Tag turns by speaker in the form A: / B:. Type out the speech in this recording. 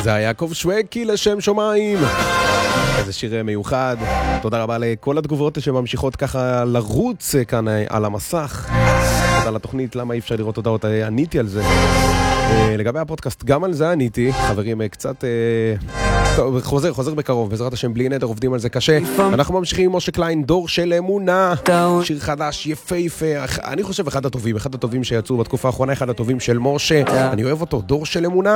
A: זה היה יעקב שווקי לשם שומעים. איזה שיר מיוחד. תודה רבה לכל התגובות שממשיכות ככה לרוץ כאן על המסך. תודה לתוכנית, למה אי אפשר לראות הודעות, עניתי על זה. לגבי הפודקאסט, גם על זה עניתי. חברים, קצת חוזר בקרוב, בעזרת השם, בלי נדר, עובדים על זה קשה. אנחנו ממשיכים עם משה קליין, דור של אמונה. שיר חדש, יפהפה. אני חושב אחד הטובים שיצאו בתקופה האחרונה, אחד הטובים של משה. אני אוהב אותו, דור של אמונה.